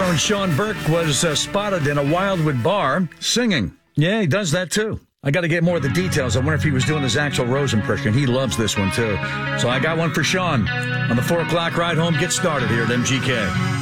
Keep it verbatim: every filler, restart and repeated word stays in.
own Sean Burke was uh, spotted in a Wildwood bar singing. Yeah, he does that too. I got to get more of the details. I wonder if he was doing his Axl Rose impression. He loves this one too. So I got one for Sean on the four o'clock ride home. Get started here at M G K.